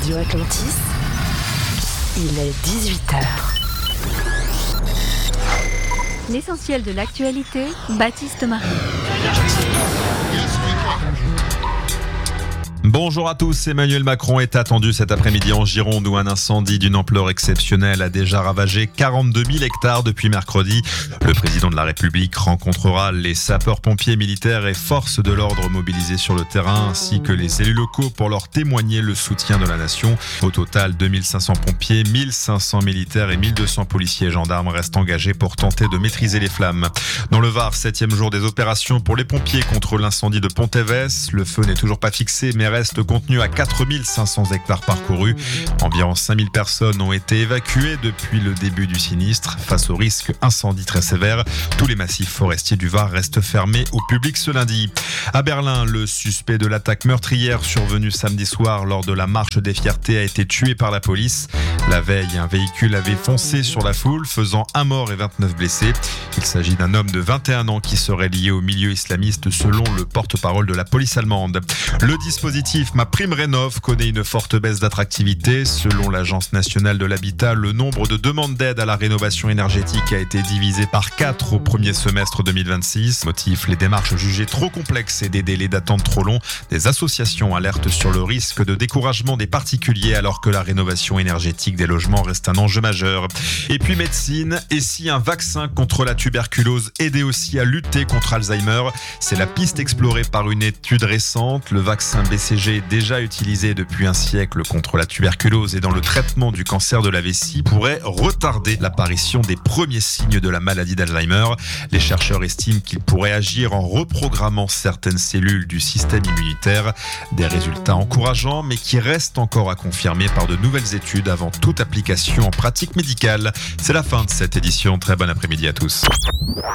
Radio Atlantis, il est 18h. L'essentiel de l'actualité, Baptiste Marie. Bonjour à tous, Emmanuel Macron est attendu cet après-midi en Gironde où un incendie d'une ampleur exceptionnelle a déjà ravagé 42 000 hectares depuis mercredi. Le président de la République rencontrera les sapeurs-pompiers militaires et forces de l'ordre mobilisés sur le terrain ainsi que les élus locaux pour leur témoigner le soutien de la nation. Au total, 2500 pompiers, 1500 militaires et 1200 policiers et gendarmes restent engagés pour tenter de maîtriser les flammes. Dans le Var, 7e jour des opérations pour les pompiers contre l'incendie de Pont-Évès. Le feu n'est toujours pas fixé mais reste contenu à 4500 hectares parcourus. Environ 5000 personnes ont été évacuées depuis le début du sinistre. Face au risque incendie très sévère, tous les massifs forestiers du Var restent fermés au public ce lundi. À Berlin, le suspect de l'attaque meurtrière survenue samedi soir lors de la marche des fiertés a été tué par la police. La veille, un véhicule avait foncé sur la foule, faisant un mort et 29 blessés. Il s'agit d'un homme de 21 ans qui serait lié au milieu islamiste selon le porte-parole de la police allemande. Le dispositif MaPrimeRénov' connaît une forte baisse d'attractivité. Selon l'Agence nationale de l'habitat, le nombre de demandes d'aide à la rénovation énergétique a été divisé par 4 au premier semestre 2026. Motif, les démarches jugées trop complexes et des délais d'attente trop longs. Des associations alertent sur le risque de découragement des particuliers alors que la rénovation énergétique des logements reste un enjeu majeur. Et puis médecine, et si un vaccin contre la tuberculose aidait aussi à lutter contre Alzheimer? C'est la piste explorée par une étude récente. Le vaccin BCG est déjà utilisé depuis un siècle contre la tuberculose et dans le traitement du cancer de la vessie pourrait retarder l'apparition des premiers signes de la maladie d'Alzheimer. Les chercheurs estiment qu'il pourrait agir en reprogrammant certaines cellules du système immunitaire. Des résultats encourageants mais qui restent encore à confirmer par de nouvelles études avant toute application en pratique médicale. C'est la fin de cette édition. Très bon après-midi à tous.